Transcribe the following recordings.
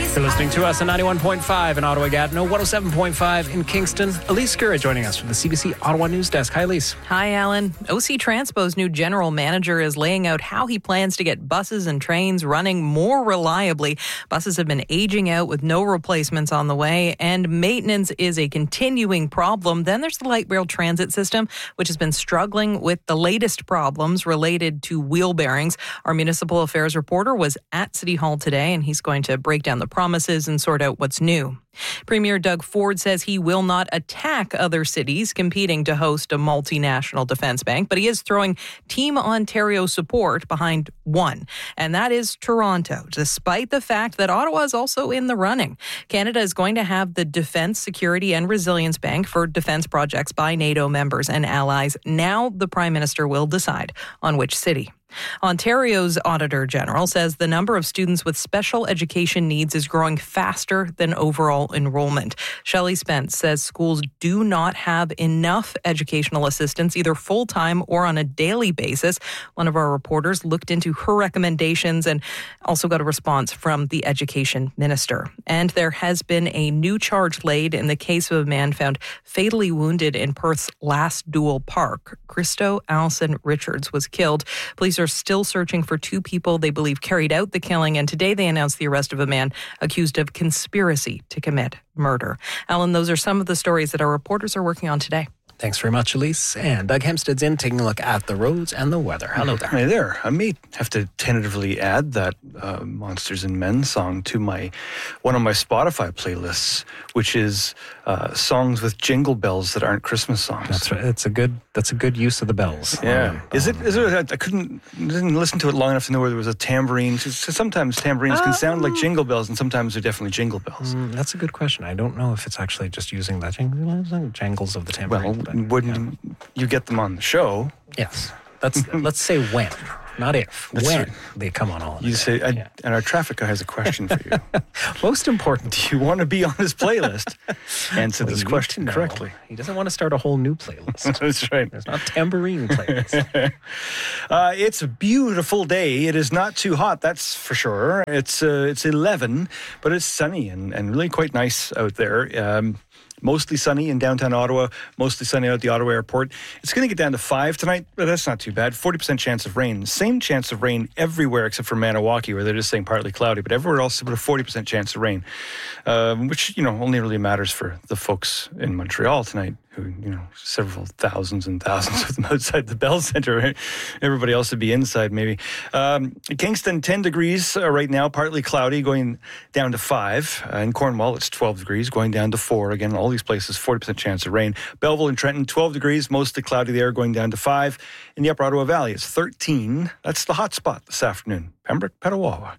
You're listening to us on 91.5 in Ottawa, Gatineau, 107.5 in Kingston. Elise Skura joining us from the CBC Ottawa News Desk. Hi, Elise. Hi, Alan. OC Transpo's new general manager is laying out how he plans to get buses and trains running more reliably. Buses have been aging out with no replacements on the way, and maintenance is a continuing problem. Then there's the light rail transit system, which has been struggling with the latest problems related to wheel bearings. Our municipal affairs reporter was at City Hall today, and he's going to break down the promises and sort out what's new. Premier Doug Ford says he will not attack other cities competing to host a multinational defence bank, but he is throwing Team Ontario support behind one, and that is Toronto, despite the fact that Ottawa is also in the running. Canada is going to have the Defence, Security and Resilience Bank for defence projects by NATO members and allies. Now the Prime Minister will decide on which city. Ontario's Auditor General says the number of students with special education needs is growing faster than overall enrollment. Shelley Spence says schools do not have enough educational assistants, either full-time or on a daily basis. One of our reporters looked into her recommendations and also got a response from the Education Minister. And there has been a new charge laid in the case of a man found fatally wounded in Perth's Last Duel Park. Christo Allison Richards was killed. Police are still searching for two people they believe carried out the killing, and today they announced the arrest of a man accused of conspiracy to commit murder. Alan, those are some of the stories that our reporters are working on today. Thanks very much, Elise. And Doug Hempstead's in, taking a look at the roads and the weather. Hello there. Hi there. I may have to tentatively add that Monsters and Men song to one of my Spotify playlists, which is songs with jingle bells that aren't Christmas songs. That's right. That's a good use of the bells. Yeah. Is it? I didn't listen to it long enough to know where there was a tambourine. So sometimes tambourines can sound like jingle bells, and sometimes they're definitely jingle bells. That's a good question. I don't know if it's actually just using the jangles of the tambourine. Well, wouldn't you get them on the show? Yes. Let's say when, not if. That's when they come on all of You say, and our traffic guy has a question for you. Most important, do you want to be on his playlist? Answer this question correctly. He doesn't want to start a whole new playlist. That's right. There's not tambourine playlist. It's a beautiful day. It is not too hot, that's for sure. It's 11, but it's sunny and really quite nice out there. Mostly sunny in downtown Ottawa, mostly sunny out at the Ottawa airport. It's going to get down to 5 tonight, but that's not too bad. 40% chance of rain. Same chance of rain everywhere except for Maniwaki, where they're just saying partly cloudy, but everywhere else about a 40% chance of rain, which, only really matters for the folks in Montreal tonight, who, several thousands and thousands of them outside the Bell Centre. Right? Everybody else would be inside, maybe. Kingston, 10 degrees right now, partly cloudy, going down to 5. In Cornwall, it's 12 degrees, going down to 4. Again, all these places, 40% chance of rain. Belleville and Trenton, 12 degrees, mostly cloudy there, going down to 5. In the Upper Ottawa Valley, it's 13. That's the hot spot this afternoon. Pembroke, Petawawa.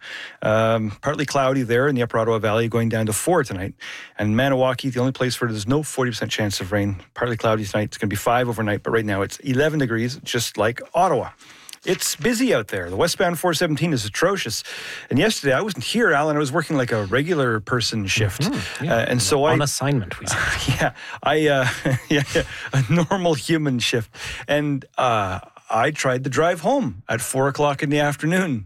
Partly cloudy there in the Upper Ottawa Valley, going down to 4 tonight. And Maniwaki, the only place where there's no 40% chance of rain, partly cloudy tonight. It's going to be 5 overnight, but right now it's 11 degrees, just like Ottawa. It's busy out there. The westbound 417 is atrocious. And yesterday, I wasn't here, Alan. I was working like a regular person shift. And so on assignment, we said. A normal human shift. And I tried to drive home at 4 o'clock in the afternoon.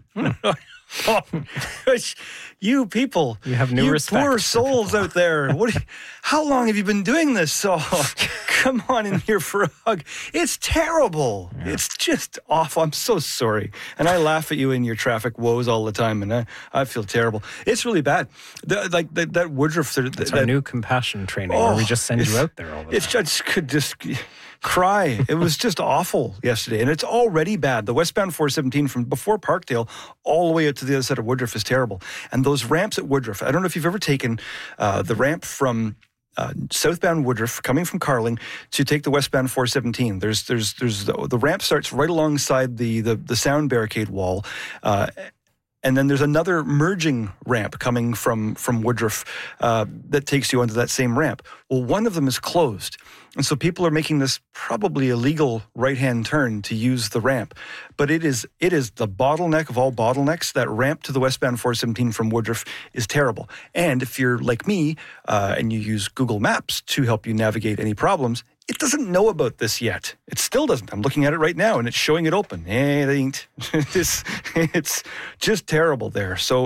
You people, you have no respect. Poor souls out there. How long have you been doing this? Oh, come on in here for a hug. It's terrible. Yeah. It's just awful. I'm so sorry. And I laugh at you in your traffic woes all the time, and I feel terrible. It's really bad. That Woodruff. That's our new compassion training, where we just send you out there all the time. I could just cry. It was just awful yesterday, and it's already bad. The westbound 417 from before Parkdale all the way out to the other side of Woodruff is terrible. And those ramps at Woodruff, I don't know if you've ever taken the ramp from southbound Woodruff coming from Carling to take the westbound 417. There's the ramp starts right alongside the sound barricade wall. And then there's another merging ramp coming from Woodruff that takes you onto that same ramp. Well, one of them is closed. And so people are making this probably illegal right-hand turn to use the ramp. But it is the bottleneck of all bottlenecks. That ramp to the westbound 417 from Woodruff is terrible. And if you're like me and you use Google Maps to help you navigate any problems, it doesn't know about this yet. It still doesn't. I'm looking at it right now, and it's showing it open. It ain't. It's just terrible there. So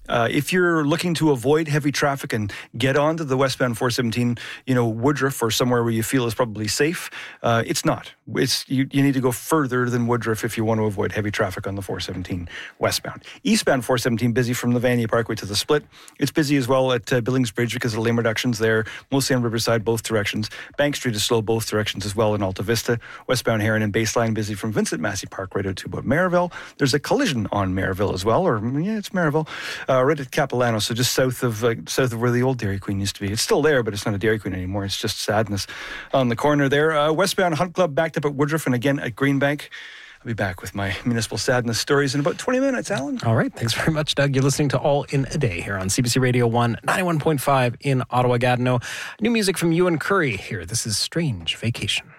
If you're looking to avoid heavy traffic and get onto the westbound 417, Woodruff or somewhere where you feel is probably safe, it's not. You need to go further than Woodruff if you want to avoid heavy traffic on the 417 westbound. Eastbound 417 busy from the Vanier Parkway to the Split. It's busy as well at Billings Bridge because of lane reductions there, mostly on Riverside, both directions. Bank Street is slow both directions as well in Alta Vista. Westbound Heron and Baseline busy from Vincent Massey Parkway to about Maryville. There's a collision on Maryville as well, it's Maryville, right at Capilano, so just south of where the old Dairy Queen used to be. It's still there, but it's not a Dairy Queen anymore. It's just sadness on the corner there. Westbound Hunt Club backed up at Woodruff and again at Greenbank. I'll be back with my municipal sadness stories in about 20 minutes, Alan. All right. Thanks very much, Doug. You're listening to All in a Day here on CBC Radio 1, 91.5 in Ottawa-Gatineau. New music from Ewan Curry here. This is Strange Vacation.